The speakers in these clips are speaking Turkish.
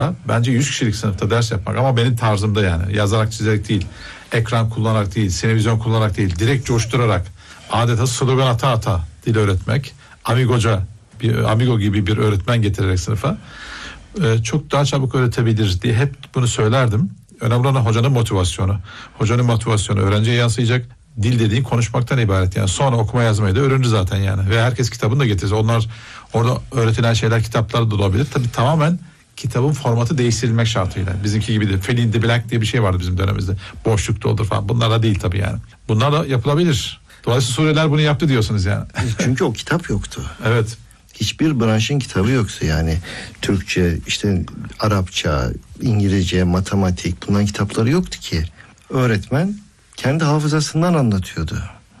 Bence 100 kişilik sınıfta ders yapmak, ama benim tarzımda yani. Yazarak, çizerek değil, ekran kullanarak değil, televizyon kullanarak değil, direkt coşturarak, adeta slogan ata dil öğretmek, amigo gibi bir öğretmen getirerek sınıfa çok daha çabuk öğretebilir diye hep bunu söylerdim. Önemli olan hocanın motivasyonu. Hocanın motivasyonu öğrenciye yansıyacak. Dil dediğin konuşmaktan ibaret yani. Sonra okuma yazmayı da öğrenir zaten yani. Ve herkes kitabını da getirirse, onlar orada öğretilen şeyler kitaplarda da olabilir. Tabii tamamen kitabın formatı değiştirilmek şartıyla. Bizimki gibi de fill in the blank diye bir şey vardı bizim dönemimizde. Boşluk doldur falan. Bunlar da değil tabii yani. Bunlar da yapılabilir. Dolayısıyla Suriyeliler bunu yaptı diyorsunuz yani. Çünkü o kitap yoktu. Evet. Hiçbir branşın kitabı yoktu yani. Türkçe, işte Arapça, İngilizce, matematik, bunların kitapları yoktu ki. Öğretmen kendi hafızasından anlatıyordu.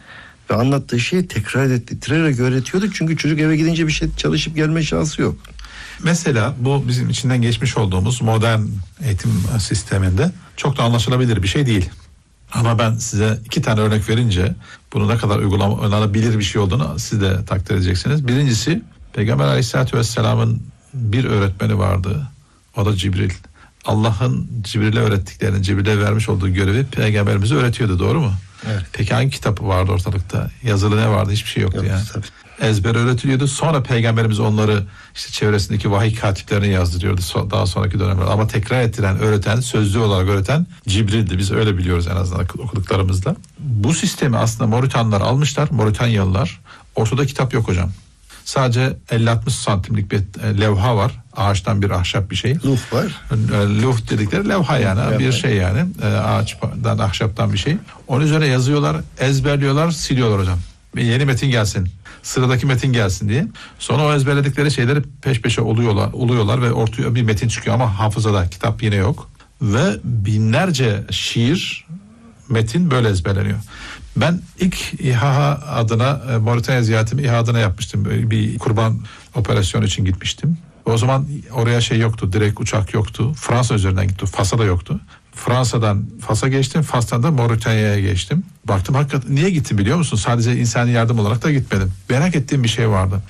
Ve anlattığı şeyi tekrar ettirerek öğretiyordu. Çünkü çocuk eve gidince bir şey çalışıp gelme şansı yok. Mesela bu bizim içinden geçmiş olduğumuz modern eğitim sisteminde çok da anlaşılabilir bir şey değil. Ama ben size 2 tane örnek verince bunu ne kadar uygulanabilir bir şey olduğunu siz de takdir edeceksiniz. Birincisi, Peygamber Aleyhisselatü Vesselam'ın bir öğretmeni vardı. O da Cibril. Allah'ın Cibril'e öğrettiklerini, Cibril'e vermiş olduğu görevi Peygamberimize öğretiyordu, doğru mu? Evet. Peki hangi kitap vardı ortalıkta? Yazılı ne vardı? Hiçbir şey yoktu yani. Tabii. Ezber öğretiliyordu. Sonra Peygamberimiz onları işte çevresindeki vahiy katiplerine yazdırıyordu daha sonraki dönemler. Ama tekrar ettiren, öğreten, sözlü olarak öğreten Cibril'di. Biz öyle biliyoruz en azından okuduklarımızda. Bu sistemi aslında Mouritanlılar almışlar, Mouritanyalılar. Ortada kitap yok hocam. Sadece 50-60 santimlik bir levha var. Ağaçtan bir ahşap bir şey. Luh var. Luh dedikleri levha yani. Levha. Bir şey yani. Ağaçtan, ahşaptan bir şey. Onun üzerine yazıyorlar, ezberliyorlar, siliyorlar hocam. Yeni metin gelsin, sıradaki metin gelsin diye. Sonra o ezberledikleri şeyleri peş peşe oluyorlar ve ortaya bir metin çıkıyor ama hafızada kitap yine yok. Ve binlerce şiir, metin böyle ezberleniyor. Ben ilk İHA adına, Moritanya ziyaretimi İHA adına yapmıştım. Bir kurban operasyonu için gitmiştim. O zaman oraya şey yoktu, direkt uçak yoktu. Fransa üzerinden gittim, Fas'a da yoktu. Fransa'dan Fas'a geçtim, Fas'tan da Moritanya'ya geçtim. Baktım hakikaten, niye gittim biliyor musun? Sadece insani yardım olarak da gitmedim. Merak ettiğim bir şey vardı.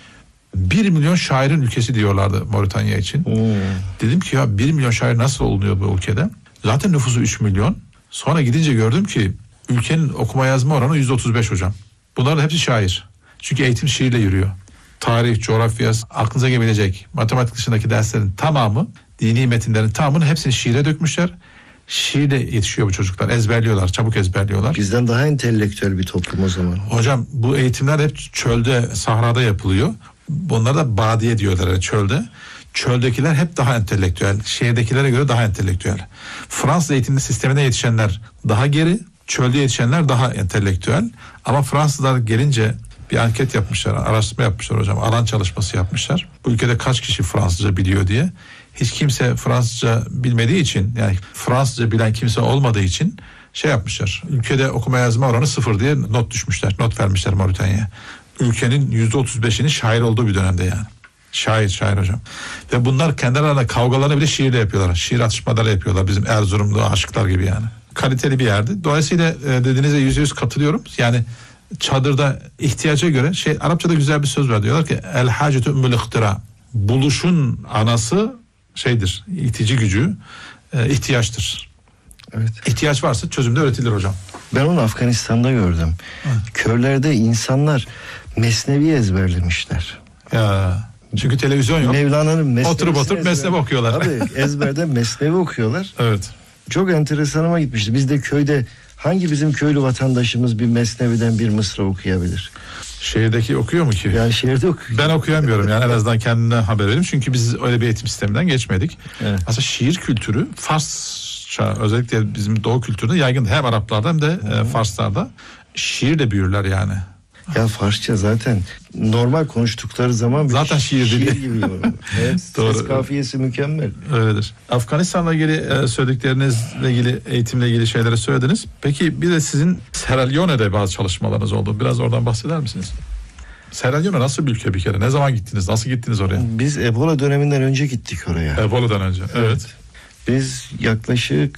1 milyon şairin ülkesi diyorlardı Moritanya için. Dedim ki ya 1 milyon şair nasıl olunuyor bu ülkede? Zaten nüfusu 3 milyon. Sonra gidince gördüm ki ülkenin okuma yazma oranı %35 hocam. Bunların hepsi şair. Çünkü eğitim şiirle yürüyor. Tarih, coğrafya, aklınıza gelebilecek matematik dışındaki derslerin tamamı, dini metinlerin tamamını hepsini şiire dökmüşler. Şiirle yetişiyor bu çocuklar. Ezberliyorlar, çabuk ezberliyorlar. Bizden daha entelektüel bir toplum o zaman. Hocam bu eğitimler hep çölde, sahrada yapılıyor. Bunlar da badiye diyorlar yani çölde. Çöldekiler hep daha entelektüel. Şehirdekilere göre daha entelektüel. Fransız eğitim sistemine yetişenler daha geri, çölde yetişenler daha entelektüel. Ama Fransızlar gelince bir anket yapmışlar, araştırma yapmışlar hocam. Alan çalışması yapmışlar. Bu ülkede kaç kişi Fransızca biliyor diye. Hiç kimse Fransızca bilmediği için, yani Fransızca bilen kimse olmadığı için şey yapmışlar. Ülkede okuma yazma oranı 0 diye not düşmüşler. Not vermişler Moritanya'ya. Ülkenin %35'inin şair olduğu bir dönemde yani. Şair hocam. Ve bunlar kendi aralarında kavgalarını bile şiirle yapıyorlar. Şiir atışmaları yapıyorlar. Bizim Erzurumlu aşıklar gibi yani. Kaliteli bir yerdi. Dolayısıyla dediğinize %100 katılıyorum. Yani çadırda ihtiyaca göre Arapçada güzel bir söz var, diyorlar ki el hacetu ümmül ihtira. Buluşun anası şeydir, itici gücü ihtiyaçtır. Evet. İhtiyaç varsa çözümde öğretilir hocam. Ben onu Afganistan'da gördüm. Evet. Köylerde insanlar Mesnevi ezberlemişler. Ya, çünkü televizyon yok. Mevlana'nın Mesnevi'sini oturup Mesnevi okuyorlar. Tabii ezberden Mesnevi okuyorlar. Evet. Çok enteresanıma gitmişti. Biz de köyde hangi bizim köylü vatandaşımız bir Mesnevi'den bir mısra okuyabilir? Şehirdeki okuyor mu ki? Yani şehirde okuyor. Ben okuyamıyorum yani, en azından kendine haber vereyim. Çünkü biz öyle bir eğitim sisteminden geçmedik. Evet. Aslında şiir kültürü Farsça, özellikle bizim Doğu kültüründe yaygın. Hem Araplarda hem de Farslarda şiirle büyürler yani. Ya Farsça zaten normal konuştukları zaman zaten şiir gibi. Evet, doğru. Ses kafiyesi mükemmel. Öyledir. Afganistan'la ilgili söylediklerinizle ilgili, eğitimle ilgili şeyleri söylediniz. Peki bir de sizin Sierra Leone'de bazı çalışmalarınız oldu. Biraz oradan bahseder misiniz? Sierra Leone nasıl bir ülke bir kere? Ne zaman gittiniz? Nasıl gittiniz oraya? Biz Ebola döneminden önce gittik oraya. Ebola'dan önce. Evet. Biz yaklaşık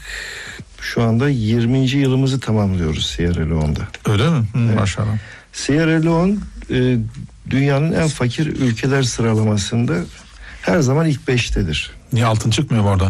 şu anda 20. yılımızı tamamlıyoruz Sierra Leone'da. Öyle mi? Evet. Maşallah. Sierra Leone dünyanın en fakir ülkeler sıralamasında her zaman ilk 5'tedir. Niye altın çıkmıyor mu oradan?